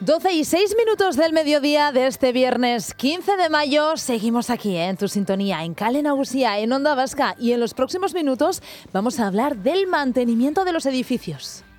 12:06 del mediodía de este viernes 15 de mayo. Seguimos aquí en tu sintonía, en Kale Nagusia, en Onda Vasca. Y en los próximos minutos vamos a hablar del mantenimiento de los edificios.